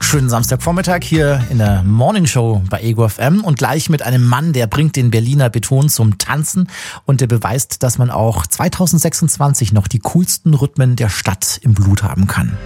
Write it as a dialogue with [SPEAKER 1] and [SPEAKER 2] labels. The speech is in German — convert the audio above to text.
[SPEAKER 1] Schönen Samstagvormittag hier in der Morning Show bei Ego FM und gleich mit einem Mann, der bringt den Berliner Beton zum Tanzen und der beweist, dass man auch 2026 noch die coolsten Rhythmen der Stadt im Blut haben kann.